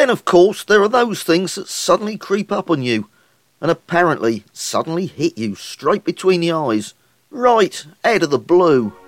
Then, of course, there are those things that suddenly creep up on you, and apparently suddenly hit you straight between the eyes, right out of the blue.